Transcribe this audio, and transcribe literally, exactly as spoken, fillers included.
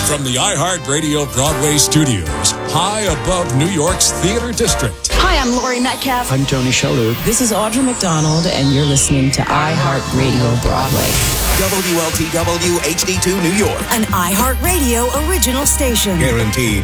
From the iHeartRadio Broadway studios, high above New York's Theater District. Hi, I'm Lori Metcalf. I'm Tony Shalhoub. This is Audra McDonald, and you're listening to iHeartRadio Broadway. W L T W H D two New York. An iHeartRadio original station. Guaranteed